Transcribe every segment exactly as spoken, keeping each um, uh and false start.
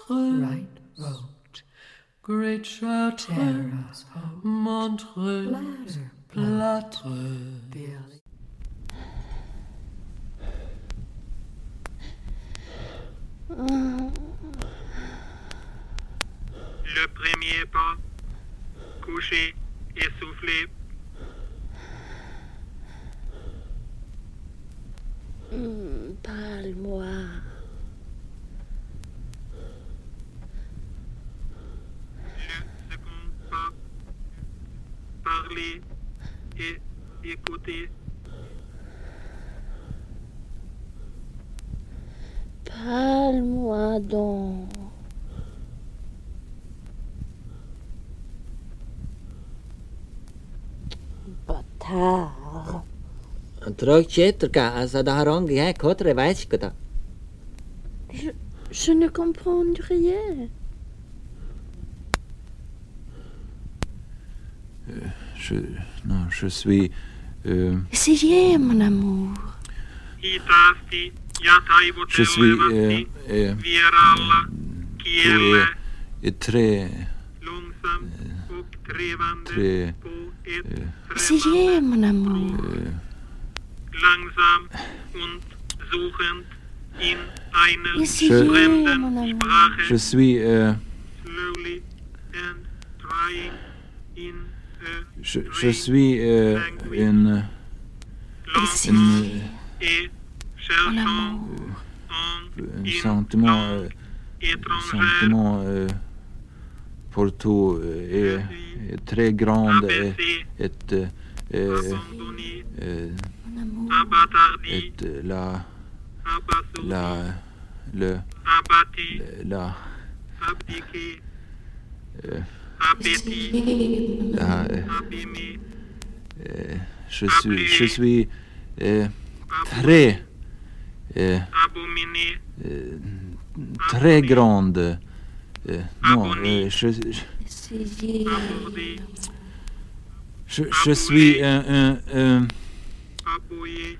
Chartres, right road, Great Chartres, Montreux, Plâtre, Le premier pas, couché, essoufflé. Mmh, parle-moi. Le second pas, parler et écouter. Parle-moi donc. Bâtard. Trog tjetrka, sa da harangi he kotre veiskata. Je, je ne comprends rien. Euh, je, non, je suis... Euh, Essayez, mon amour. Je suis... Euh, euh, tu es, est très... Euh, très... Euh, Essayez, mon amour. Euh, Langsam und suchend in einer Essayez, fremden mon amour. Sprache. je suis... Euh, Slowly and trying in a je, je suis euh, une... Essayez, une et mon cherchant amour. en un in sentiment, euh, langue un étrangère sentiment euh, pour tout euh, est, est très grand et, abaissé, et, euh, abandonné, euh, Mon amour. abattardi, et la abasourdi, la le abattu, la abdiqué, euh, abéti, la euh, abîmé, euh, je suis je suis euh, très euh, abominé, euh, très grande euh, non euh, je, je Essayez. abordé, Je, je suis un, un, un aboyé,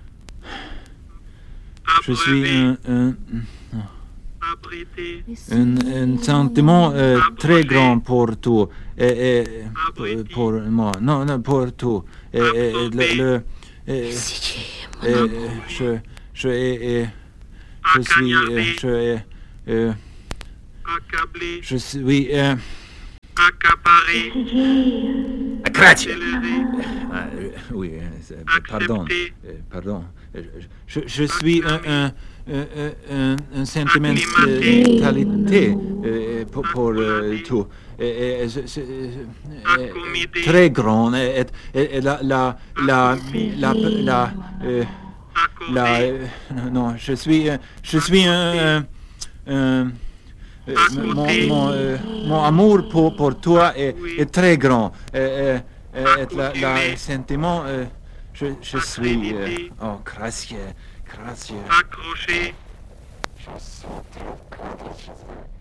je suis un, un, abrité, un, un sentiment euh, très grand pour tout et, et pour, pour moi non non pour tout et, et, et le, le et, Essayez, mon et, amour. je je et, et, je suis euh, je euh, accablé, je suis euh, accaparé, accéléré, ah, euh, oui euh, c'est- pardon accepté, euh, pardon Euh, je, je suis un un un, un, un sentiment Acclimaté. de qualité euh, pour, pour euh, tout et, et, je- je- euh, Accommodé. très grand et, et, et la la la la la euh, la accordé, euh, non je suis euh, je suis un, un, un euh, mon, mon, euh, mon amour pour, pour toi est, est très grand et, et, et, et la, la sentiment euh, je, je suis euh, oh gracieux gracieux accroché, je suis très gracieux.